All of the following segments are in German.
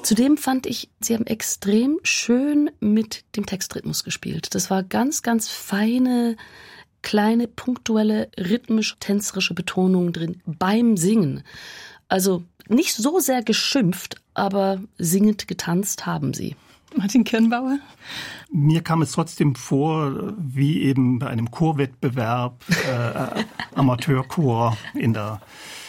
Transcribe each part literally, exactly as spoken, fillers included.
Zudem fand ich, sie haben extrem schön mit dem Textrhythmus gespielt. Das war ganz, ganz feine, kleine, punktuelle, rhythmisch-tänzerische Betonung drin beim Singen. Also nicht so sehr geschimpft, aber singend getanzt haben sie. Martin Kirnbauer? Mir kam es trotzdem vor, wie eben bei einem Chorwettbewerb, äh, Amateurchor in der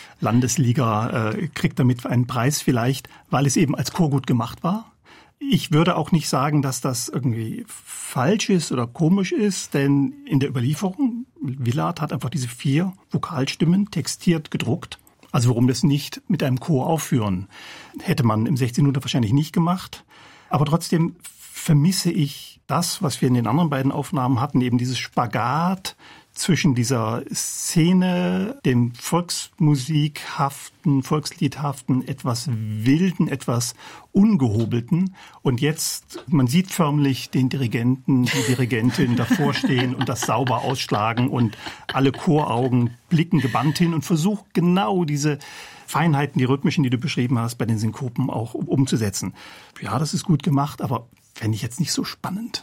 Landesliga, äh, kriegt damit einen Preis vielleicht, weil es eben als Chor gut gemacht war. Ich würde auch nicht sagen, dass das irgendwie falsch ist oder komisch ist, denn in der Überlieferung, Willard hat einfach diese vier Vokalstimmen textiert gedruckt. Also warum das nicht mit einem Chor aufführen? Hätte man im sechzehnhundert wahrscheinlich nicht gemacht. Aber trotzdem vermisse ich das, was wir in den anderen beiden Aufnahmen hatten, eben dieses Spagat zwischen dieser Szene, dem volksmusikhaften, volksliedhaften, etwas wilden, etwas ungehobelten. Und jetzt, man sieht förmlich den Dirigenten, die Dirigentin davor stehen und das sauber ausschlagen und alle Choraugen blicken gebannt hin und versuchen genau diese Feinheiten, die rhythmischen, die du beschrieben hast, bei den Synkopen auch umzusetzen. Ja, das ist gut gemacht, aber fände ich jetzt nicht so spannend.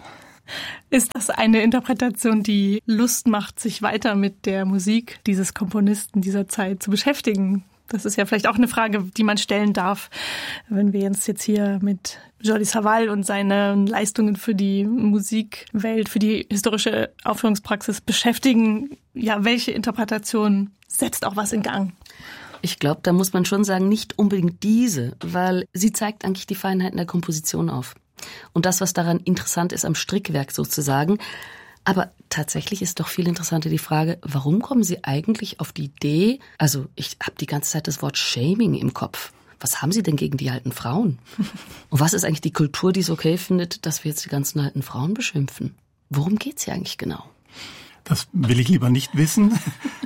Ist das eine Interpretation, die Lust macht, sich weiter mit der Musik dieses Komponisten dieser Zeit zu beschäftigen? Das ist ja vielleicht auch eine Frage, die man stellen darf, wenn wir uns jetzt hier mit Jordi Savall und seinen Leistungen für die Musikwelt, für die historische Aufführungspraxis beschäftigen. Ja, welche Interpretation setzt auch was in Gang? Ich glaube, da muss man schon sagen, nicht unbedingt diese, weil sie zeigt eigentlich die Feinheiten der Komposition auf. Und das, was daran interessant ist am Strickwerk sozusagen. Aber tatsächlich ist doch viel interessanter die Frage, warum kommen Sie eigentlich auf die Idee, also ich habe die ganze Zeit das Wort Shaming im Kopf. Was haben Sie denn gegen die alten Frauen? Und was ist eigentlich die Kultur, die es okay findet, dass wir jetzt die ganzen alten Frauen beschimpfen? Worum geht's hier eigentlich genau? Das will ich lieber nicht wissen.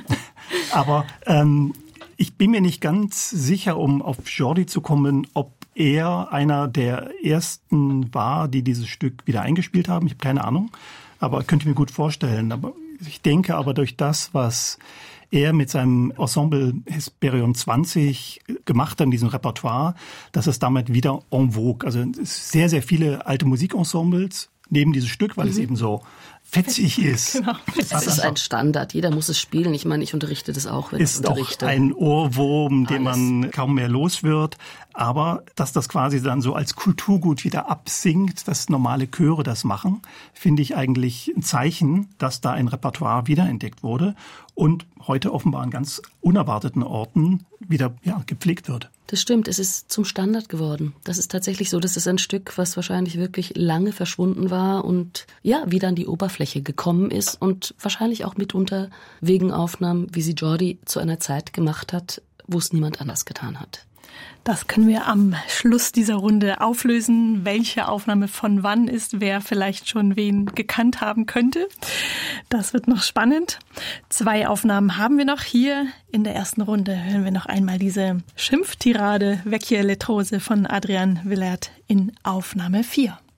Aber ähm, ich bin mir nicht ganz sicher, um auf Jordi zu kommen, ob er einer der ersten war, die dieses Stück wieder eingespielt haben. Ich habe keine Ahnung, aber könnte mir gut vorstellen. Aber ich denke aber durch das, was er mit seinem Ensemble Hesperion zwanzig gemacht hat in diesem Repertoire, dass es damit wieder en vogue. Also sehr, sehr viele alte Musikensembles neben dieses Stück, weil mhm. es eben so fetzig ist. Genau. Das ist ein Standard. Jeder muss es spielen. Ich meine, ich unterrichte das auch, wenn ich unterrichte. Ist doch ein Ohrwurm, den Alles. man kaum mehr los wird. Aber dass das quasi dann so als Kulturgut wieder absinkt, dass normale Chöre das machen, finde ich eigentlich ein Zeichen, dass da ein Repertoire wiederentdeckt wurde und heute offenbar an ganz unerwarteten Orten wieder ja, gepflegt wird. Das stimmt, es ist zum Standard geworden. Das ist tatsächlich so, das ist ein Stück, was wahrscheinlich wirklich lange verschwunden war und ja, wieder an die Oberfläche gekommen ist und wahrscheinlich auch mitunter wegen Aufnahmen, wie sie Jordi zu einer Zeit gemacht hat, wo es niemand anders getan hat. Das können wir am Schluss dieser Runde auflösen. Welche Aufnahme von wann ist, wer vielleicht schon wen gekannt haben könnte. Das wird noch spannend. Zwei Aufnahmen haben wir noch. Hier in der ersten Runde hören wir noch einmal diese Schimpftirade Vecchie Letrose von Adrian Willard in Aufnahme vier.